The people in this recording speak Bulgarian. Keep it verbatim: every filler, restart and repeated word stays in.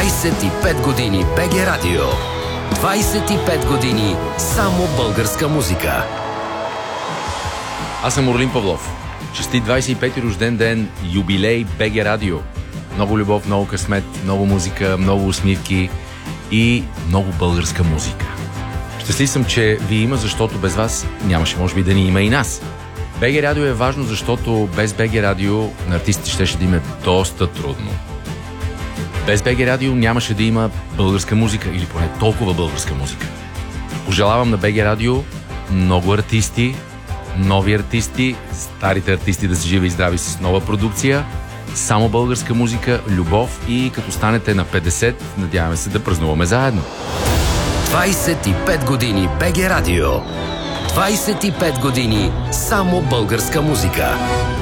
двайсет и пет години БГ Радио. двайсет и пет години само българска музика. Аз съм Орлин Павлов. Честит двайсет и пети рожден ден, юбилей БГ Радио. Много любов, много късмет, много музика, много усмивки и много българска музика. Щастлив съм, че ви има, защото без вас нямаше, може би, да ни има и нас. БГ Радио е важно, защото без БГ Радио на артистите щеше да им е доста трудно. Без БГ Радио нямаше да има българска музика, или поне толкова българска музика. Пожелавам на БГ Радио много артисти, нови артисти, старите артисти да са живи и здрави с нова продукция, само българска музика, любов и като станете на петдесет, надяваме се да празнуваме заедно. двайсет и пет години БГ Радио. двайсет и пет години само българска музика.